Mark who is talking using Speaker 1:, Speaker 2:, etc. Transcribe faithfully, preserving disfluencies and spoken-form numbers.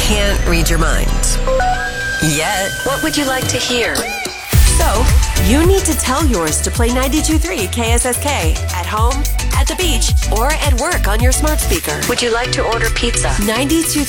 Speaker 1: can't read your mind. Yet.
Speaker 2: What would you like to hear?
Speaker 1: So, you need to tell yours to play ninety-two point three K S S K at home, at the beach, or at work on your smart speaker.
Speaker 2: Would you like to order pizza?
Speaker 1: ninety-two